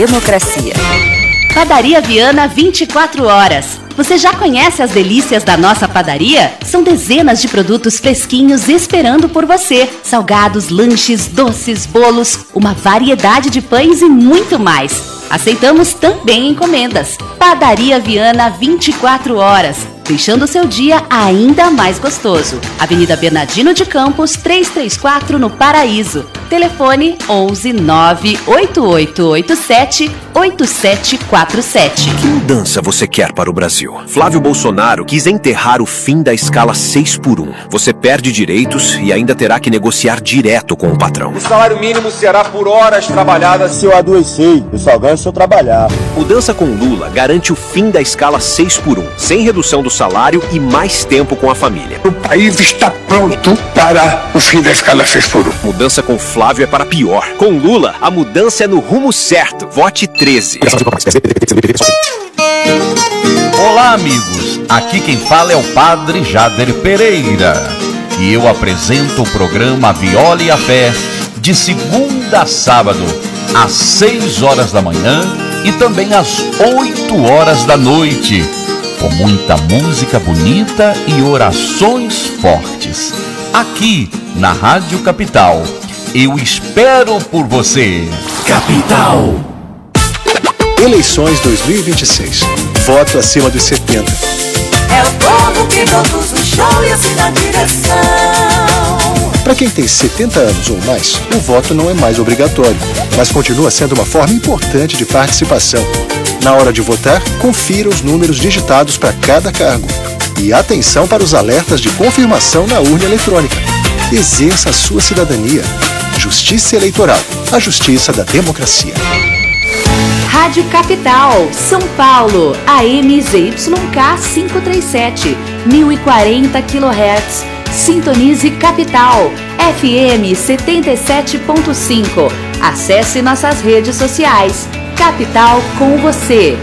Democracia. Padaria Viana 24 horas. Você já conhece as delícias da nossa padaria? São dezenas de produtos fresquinhos esperando por você. Salgados, lanches, doces, bolos, uma variedade de pães e muito mais. Aceitamos também encomendas. Padaria Viana 24 horas. Deixando o seu dia ainda mais gostoso. Avenida Bernardino de Campos, 334 no Paraíso. Telefone 11 98887 8747. Que mudança você quer para o Brasil? Flávio Bolsonaro quis enterrar o fim da escala 6x1. Você perde direitos e ainda terá que negociar direto com o patrão. O salário mínimo será por horas trabalhadas. Se eu adoecer, eu só ganho se eu trabalhar. Mudança com Lula garante o fim da escala 6x1, sem redução do salário e mais tempo com a família. O país está pronto para o fim da escala 6x1. Mudança com Flávio é para pior. Com Lula, a mudança é no rumo certo. Vote 13. Olá, amigos. Aqui quem fala é o Padre Jader Pereira. E eu apresento o programa Viola e a Fé de segunda a sábado, às 6 horas da manhã e também às 8 horas da noite, com muita música bonita e orações fortes. Aqui na Rádio Capital. Eu espero por você. Capital. Eleições 2026. Voto acima dos 70. É o povo que produz o show e assim na direção. Para quem tem 70 anos ou mais, o voto não é mais obrigatório, mas continua sendo uma forma importante de participação. Na hora de votar, confira os números digitados para cada cargo. E atenção para os alertas de confirmação na urna eletrônica. Exerça a sua cidadania. Justiça Eleitoral, a justiça da democracia. Rádio Capital, São Paulo, AM ZYK 537, 1040 kHz. Sintonize Capital, FM 77.5. Acesse nossas redes sociais. Capital com você.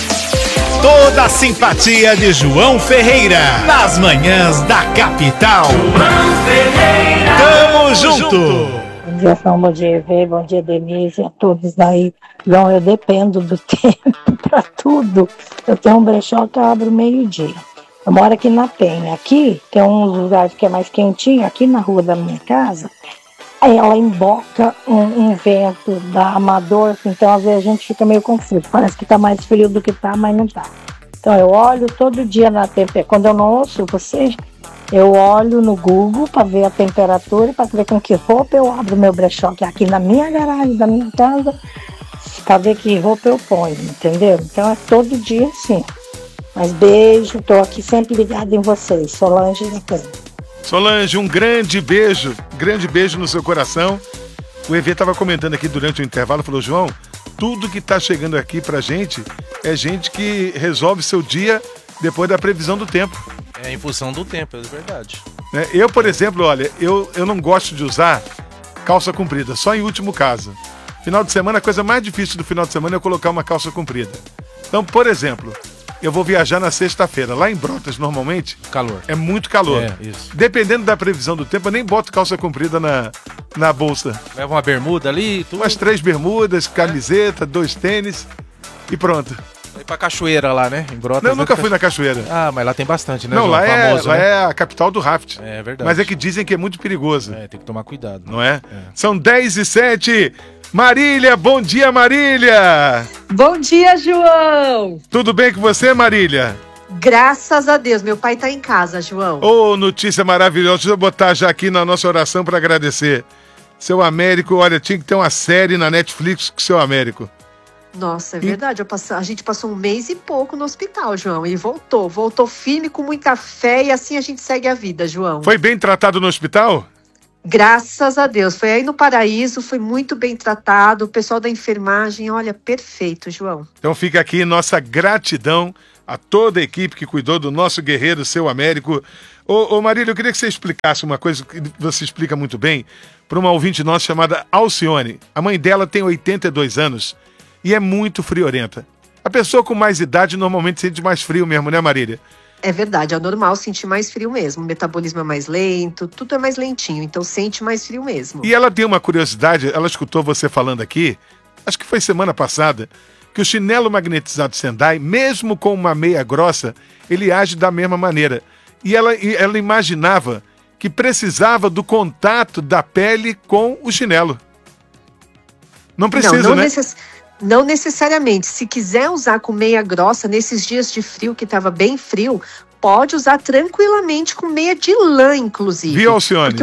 Toda a simpatia de João Ferreira, nas manhãs da Capital. João Ferreira. Tamo junto. Bom dia, João, bom dia, Evê, bom dia, Denise, a todos aí. João, eu dependo do tempo para tudo. Eu tenho um brechó que eu abro meio-dia. Eu moro aqui na Penha. Aqui tem um lugar que é mais quentinho, aqui na rua da minha casa. Aí ela emboca um vento da Amador, então às vezes a gente fica meio confuso. Parece que tá mais frio do que tá, mas não tá. Então eu olho todo dia na temperatura. Quando eu não ouço você, eu olho no Google para ver a temperatura, para ver com que roupa eu abro meu brechó, que é aqui na minha garagem da minha casa, para ver que roupa eu ponho, entendeu? Então é todo dia assim. Mas beijo, tô aqui sempre ligado em vocês. Solange da Penha. Solange, um grande beijo no seu coração. O EV estava comentando aqui durante o intervalo, falou, João, tudo que está chegando aqui pra gente é gente que resolve seu dia depois da previsão do tempo. É em função do tempo, é verdade. Eu, por exemplo, olha, eu não gosto de usar calça comprida, só em último caso. Final de semana, a coisa mais difícil do final de semana é eu colocar uma calça comprida. Então, por exemplo, eu vou viajar na sexta-feira. Lá em Brotas, normalmente, calor. É muito calor. Isso. Dependendo da previsão do tempo, eu nem boto calça comprida na bolsa. Leva uma bermuda ali, tudo. Umas 3 bermudas, camiseta, 2 tênis e pronto. Vai pra cachoeira lá, né? Em Brotas. Não, eu nunca fui na cachoeira. Ah, mas lá tem bastante, né? Não, João? lá, Famoso, lá né? é a capital do raft. É verdade. Mas é que dizem que é muito perigoso. Tem que tomar cuidado. Não é? São 10h07. Marília, bom dia, Marília! Bom dia, João! Tudo bem com você, Marília? Graças a Deus, meu pai tá em casa, João. Ô, notícia maravilhosa, deixa eu botar já aqui na nossa oração para agradecer. Seu Américo, olha, tinha que ter uma série na Netflix com o Seu Américo. Nossa, é verdade, a gente passou 1 mês e pouco no hospital, João, e voltou firme com muita fé e assim a gente segue a vida, João. Foi bem tratado no hospital? Graças a Deus, foi aí no Paraíso, foi muito bem tratado, o pessoal da enfermagem, olha, perfeito, João. Então fica aqui nossa gratidão a toda a equipe que cuidou do nosso guerreiro, Seu Américo. Ô Marília, eu queria que você explicasse uma coisa que você explica muito bem para uma ouvinte nossa chamada Alcione. A mãe dela tem 82 anos e é muito friorenta. A pessoa com mais idade normalmente sente mais frio mesmo, né, Marília? É verdade, é normal sentir mais frio mesmo. O metabolismo é mais lento, tudo é mais lentinho, então sente mais frio mesmo. E ela tem uma curiosidade, ela escutou você falando aqui, acho que foi semana passada, que o chinelo magnetizado Sendai, mesmo com uma meia grossa, ele age da mesma maneira. E ela imaginava que precisava do contato da pele com o chinelo. Não precisa, né? Não necessariamente. Se quiser usar com meia grossa, nesses dias de frio, que estava bem frio, pode usar tranquilamente com meia de lã, inclusive. Viu, Alcione?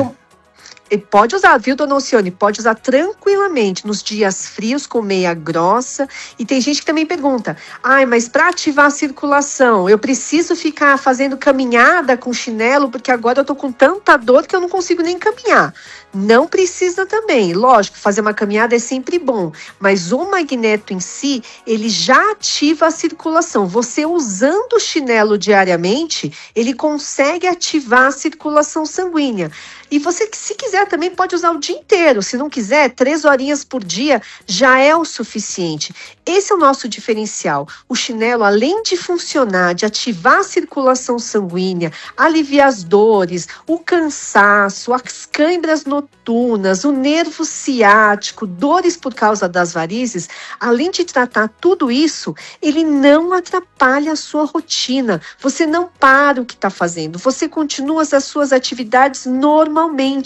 Pode usar, viu, dona Alcione? Pode usar tranquilamente nos dias frios com meia grossa. E tem gente que também pergunta, mas para ativar a circulação, eu preciso ficar fazendo caminhada com chinelo, porque agora eu tô com tanta dor que eu não consigo nem caminhar. Não precisa também. Lógico, fazer uma caminhada é sempre bom, mas o magneto em si, ele já ativa a circulação. Você usando o chinelo diariamente, ele consegue ativar a circulação sanguínea. E você, se quiser, também pode usar o dia inteiro. Se não quiser, 3 horinhas por dia já é o suficiente. Esse é o nosso diferencial. O chinelo, além de funcionar, de ativar a circulação sanguínea, aliviar as dores, o cansaço, as câimbras noturnas, o nervo ciático, dores por causa das varizes, além de tratar tudo isso, ele não atrapalha a sua rotina. Você não para o que está fazendo. Você continua as suas atividades normalmente.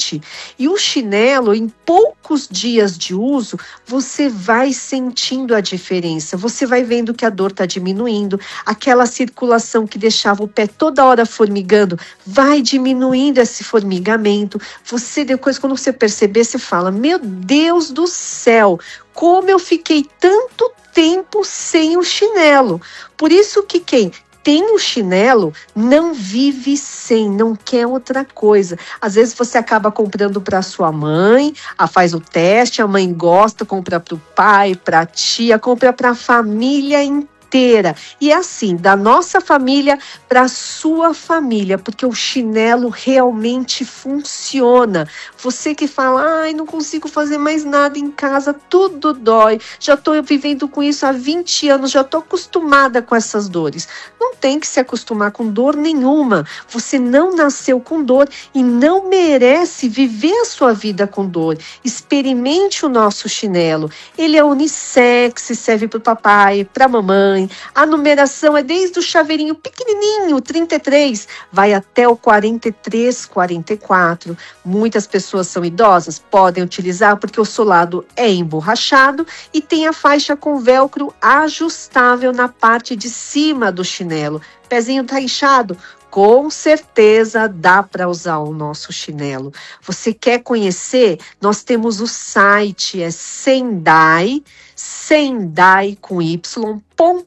E o chinelo, em poucos dias de uso, você vai sentindo a diferença. Você vai vendo que a dor está diminuindo, aquela circulação que deixava o pé toda hora formigando, vai diminuindo esse formigamento. Você, depois, quando você perceber, você fala, meu Deus do céu, como eu fiquei tanto tempo sem o chinelo. Por isso que quem tem o chinelo, não vive sem, não quer outra coisa. Às vezes você acaba comprando para sua mãe, faz o teste, a mãe gosta, compra para o pai, para a tia, compra para a família inteira. E é assim, da nossa família para a sua família, porque o chinelo realmente funciona. Você que fala, não consigo fazer mais nada em casa, tudo dói, já estou vivendo com isso há 20 anos, já estou acostumada com essas dores. Não tem que se acostumar com dor nenhuma. Você não nasceu com dor e não merece viver a sua vida com dor. Experimente o nosso chinelo. Ele é unissex, serve para o papai, para a mamãe. A numeração é desde o chaveirinho pequenininho, 33, vai até o 43, 44. Muitas pessoas são idosas, podem utilizar porque o solado é emborrachado e tem a faixa com velcro ajustável na parte de cima do chinelo. Pezinho tá inchado? Com certeza dá para usar o nosso chinelo. Você quer conhecer? Nós temos o site, é Sendai com y.com.br,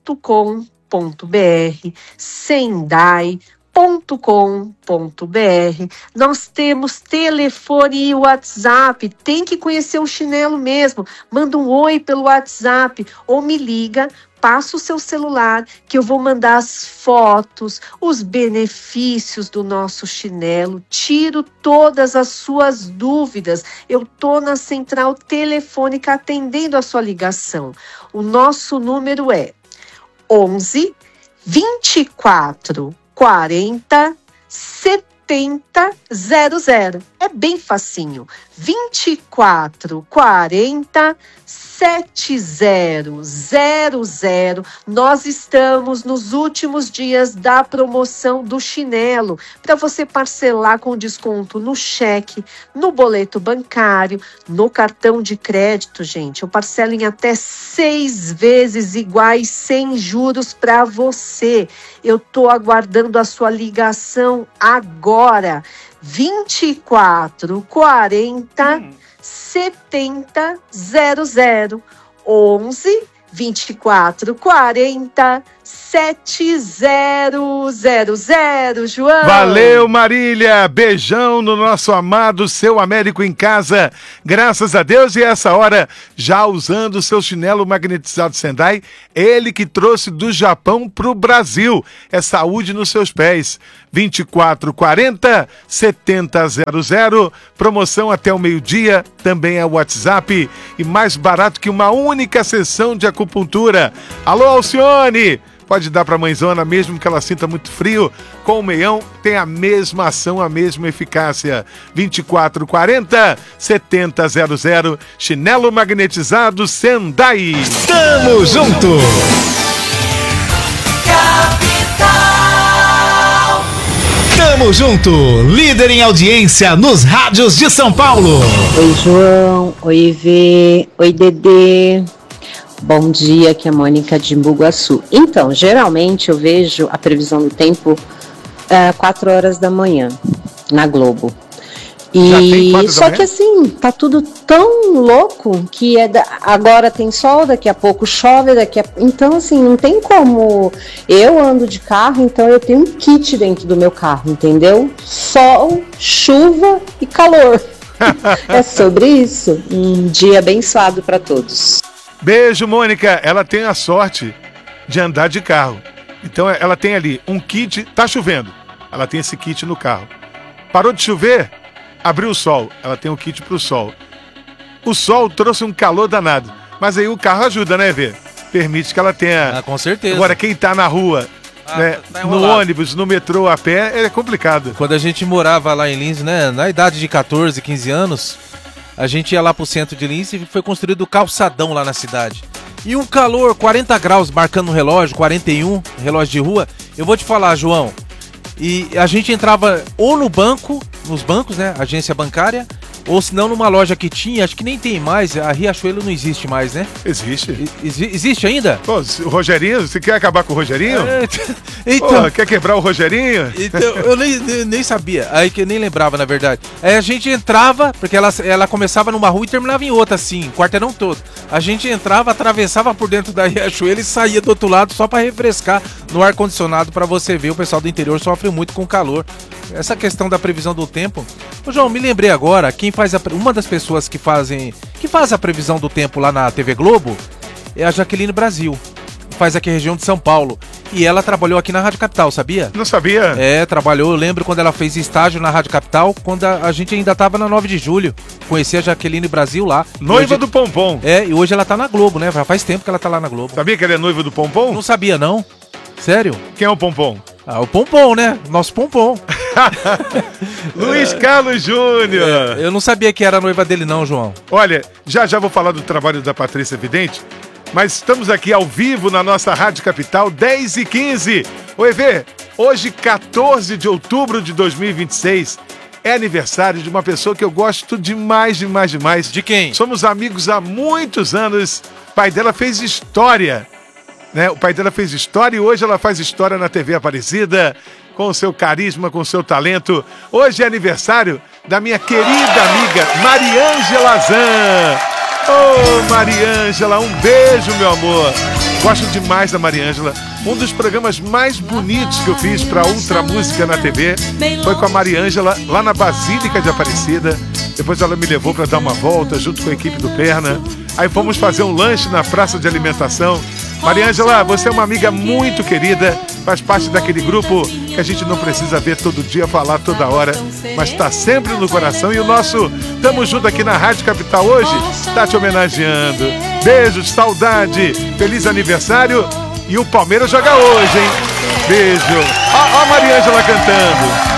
Sendai.com.br. Nós temos telefone e WhatsApp. Tem que conhecer o chinelo mesmo. Manda um oi pelo WhatsApp ou me liga. Passa o seu celular que eu vou mandar as fotos, os benefícios do nosso chinelo, tiro todas as suas dúvidas. Eu tô na central telefônica atendendo a sua ligação. O nosso número é 11 24 40 70 00. É bem facinho. 24 40 7000. Nós estamos nos últimos dias da promoção do chinelo para você parcelar com desconto no cheque, no boleto bancário, no cartão de crédito, gente. Eu parcelo em até 6 vezes iguais sem juros para você. Eu tô aguardando a sua ligação agora. 24 40 70 00. 11 24 40 7000, João. Valeu, Marília. Beijão no nosso amado Seu Américo em Casa. Graças a Deus. E essa hora, já usando o seu chinelo magnetizado Sendai, ele que trouxe do Japão pro Brasil. É saúde nos seus pés. 24 40 70 00. Promoção até o meio-dia. Também é o WhatsApp. E mais barato que uma única sessão de acupuntura. Alô, Alcione. pode dar para a mãezona, mesmo que ela sinta muito frio. Com o meião, tem a mesma ação, a mesma eficácia. 2440-7000. Chinelo magnetizado Sendai. Tamo junto! Tamo junto, líder em audiência nos rádios de São Paulo. Oi, João. Oi, Ivê. Oi, Dedê. Bom dia, aqui é a Mônica de Imbuguaçu. Então, geralmente eu vejo a previsão do tempo 4 horas da manhã na Globo. E só que assim, tá tudo tão louco que agora tem sol, daqui a pouco chove, então assim, não tem como. Eu ando de carro, então eu tenho um kit dentro do meu carro, entendeu? Sol, chuva e calor. É sobre isso. Um dia abençoado para todos. Beijo, Mônica. Ela tem a sorte de andar de carro. Então ela tem ali um kit, tá chovendo. Ela tem esse kit no carro. Parou de chover? Abriu o sol, ela tem um kit pro sol. O sol trouxe um calor danado, mas aí o carro ajuda, né, Vê? Permite que ela tenha... com certeza. Agora, quem tá na rua, né, tá no ônibus, no metrô, a pé, é complicado. Quando a gente morava lá em Lins, né, na idade de 14, 15 anos, a gente ia lá pro centro de Lins e foi construído o calçadão lá na cidade. E um calor, 40 graus, marcando no relógio, 41, relógio de rua. Eu vou te falar, João, e a gente entrava ou no banco, nos bancos, né, agência bancária, ou se não numa loja que tinha, acho que nem tem mais, a Riachuelo não existe mais, né? Existe. Existe ainda? Pô, o Rogerinho, você quer acabar com o Rogerinho? Então, pô, quer quebrar o Rogerinho? Então, eu nem sabia, aí que eu nem lembrava, na verdade. Aí a gente entrava, porque ela começava numa rua e terminava em outra, assim, quarteirão todo. A gente entrava, atravessava por dentro da Riachuelo e saía do outro lado só para refrescar no ar-condicionado, para você ver, o pessoal do interior sofre muito com calor. Essa questão da previsão do tempo. Ô, João, me lembrei agora, quem faz uma das pessoas que faz a previsão do tempo lá na TV Globo é a Jaqueline Brasil. Faz aqui a região de São Paulo. E ela trabalhou aqui na Rádio Capital, sabia? Não sabia? É, trabalhou. Eu lembro quando ela fez estágio na Rádio Capital, quando a gente ainda tava na 9 de julho. Conheci a Jaqueline Brasil lá. Noiva do Pompom. É, e hoje ela tá na Globo, né? Já faz tempo que ela tá lá na Globo. Sabia que ela é noiva do Pompom? Não sabia, não. Sério? Quem é o Pompom? Ah, o Pompom, né? Nosso Pompom. Luiz Carlos Júnior. Eu não sabia que era noiva dele não, João. Olha, já vou falar do trabalho da Patrícia Vidente, mas estamos aqui ao vivo na nossa Rádio Capital, 10h15. Ô, Evê, hoje, 14 de outubro de 2026, é aniversário de uma pessoa que eu gosto demais. De quem? Somos amigos há muitos anos. O pai dela fez história, né? O pai dela fez história e hoje ela faz história na TV Aparecida, com o seu carisma, com o seu talento. Hoje é aniversário da minha querida amiga Mariângela Zan. Ô, Mariângela, um beijo, meu amor. Gosto demais da Mariângela. Um dos programas mais bonitos que eu fiz para Ultra Música na TV foi com a Mariângela lá na Basílica de Aparecida. Depois ela me levou para dar uma volta junto com a equipe do Perna. Aí fomos fazer um lanche na praça de alimentação. Mariângela, você é uma amiga muito querida, faz parte daquele grupo que a gente não precisa ver todo dia, falar toda hora, mas está sempre no coração. E o nosso Tamo Junto aqui na Rádio Capital hoje está te homenageando. Beijos, saudade, feliz aniversário. E o Palmeiras joga hoje, hein? Beijo. Ó a Mariângela cantando.